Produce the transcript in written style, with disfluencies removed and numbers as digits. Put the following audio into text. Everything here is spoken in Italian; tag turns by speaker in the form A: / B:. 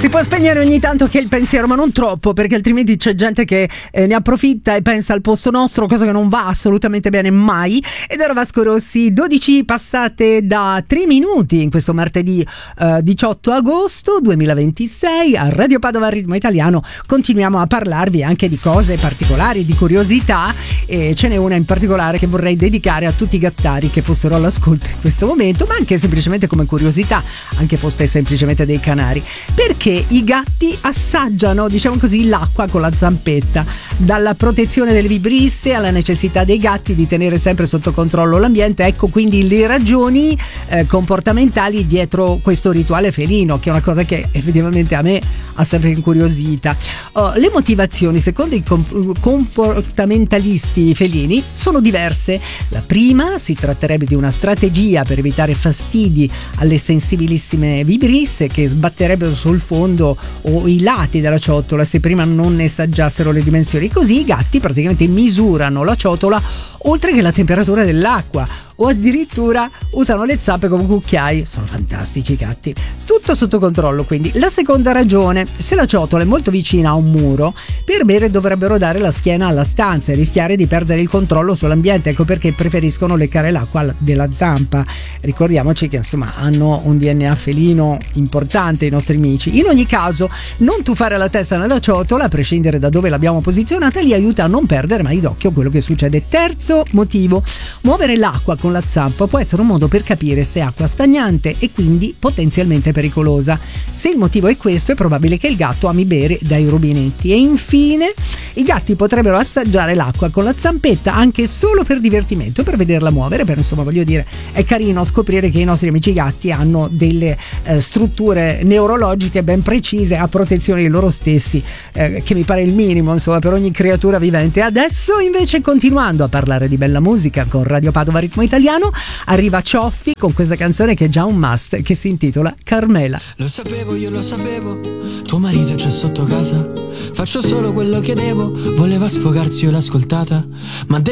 A: Si può spegnere ogni tanto che il pensiero, ma non troppo, perché altrimenti c'è gente che ne approfitta e pensa al posto nostro, cosa che non va assolutamente bene mai. Ed era Vasco Rossi, 12 passate da 3 minuti in questo martedì 18 agosto 2026 a Radio Padova Ritmo Italiano. Continuiamo a parlarvi anche di cose particolari, di curiosità, e ce n'è una in particolare che vorrei dedicare a tutti i gattari che fossero all'ascolto in questo momento, ma anche semplicemente come curiosità, anche foste semplicemente dei canari, perché i gatti assaggiano, diciamo così, l'acqua con la zampetta. Dalla protezione delle vibrisse alla necessità dei gatti di tenere sempre sotto controllo l'ambiente, ecco quindi le ragioni comportamentali dietro questo rituale felino, che è una cosa che effettivamente a me ha sempre incuriosita. Le motivazioni, secondo i comportamentalisti felini, sono diverse. La prima, si tratterebbe di una strategia per evitare fastidi alle sensibilissime vibrisse che sbatterebbero sul fondo o i lati della ciotola se prima non ne assaggiassero le dimensioni. Così i gatti praticamente misurano la ciotola oltre che la temperatura dell'acqua, o addirittura usano le zappe come cucchiai. Sono fantastici i gatti. Tutto sotto controllo, quindi. La seconda ragione: se la ciotola è molto vicina a un muro, per bere dovrebbero dare la schiena alla stanza e rischiare di perdere il controllo sull'ambiente. Ecco perché preferiscono leccare l'acqua della zampa. Ricordiamoci che insomma hanno un DNA felino importante i nostri amici. In ogni caso, non tuffare la testa nella ciotola, a prescindere da dove l'abbiamo posizionata, li aiuta a non perdere mai d'occhio quello che succede. Terzo motivo: muovere l'acqua con la zampa può essere un modo per capire se è acqua stagnante e quindi potenzialmente pericolosa. Se il motivo è questo, è probabile che il gatto ami bere dai rubinetti. E infine, i gatti potrebbero assaggiare l'acqua con la zampetta anche solo per divertimento, per vederla muovere, per insomma, voglio dire, è carino scoprire che i nostri amici gatti hanno delle strutture neurologiche ben precise a protezione di loro stessi, che mi pare il minimo insomma per ogni creatura vivente. Adesso invece, continuando a parlare di bella musica con Radio Padova Ritmo Italiano, arriva Cioffi con questa canzone che è già un must, che si intitola Carmela.
B: Lo sapevo, io lo sapevo, tuo marito c'è sotto casa, faccio solo quello che devo, voleva sfogarsi, io l'ho ascoltata, ma